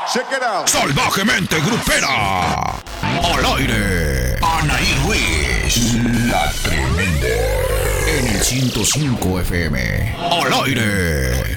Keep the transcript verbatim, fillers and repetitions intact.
Check it out. Salvajemente grupera. Al aire. Anaí Ruiz. La tremenda. En el ciento cinco F M. Al aire.